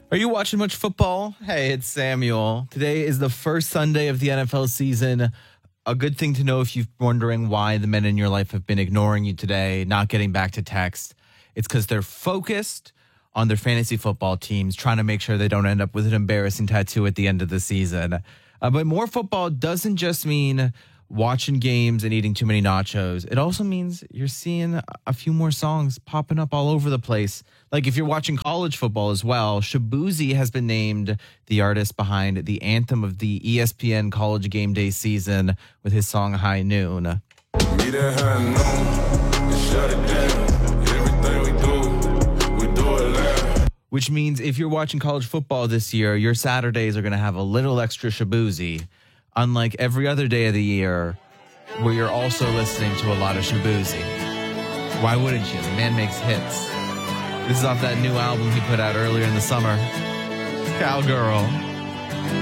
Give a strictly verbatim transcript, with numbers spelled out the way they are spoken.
Are you watching much football? Hey, it's Samuel. Today is the first Sunday of the N F L season. A good thing to know if you're wondering why the men in your life have been ignoring you today, not getting back to text. It's because they're focused on their fantasy football teams, trying to make sure they don't end up with an embarrassing tattoo at the end of the season. Uh, but more football doesn't just mean watching games and eating too many nachos. It also means you're seeing a few more songs popping up all over the place. Like if you're watching college football as well, Shaboozey has been named the artist behind the anthem of the E S P N College Game Day season with his song High Noon. Meet at high noon and shut it down. Everything we do, we do it loud. Which means if you're watching college football this year, your Saturdays are going to have a little extra Shaboozey. Unlike every other day of the year where you're also listening to a lot of Shaboozey. Why wouldn't you? The man makes hits. This is off that new album he put out earlier in the summer. Cowgirl.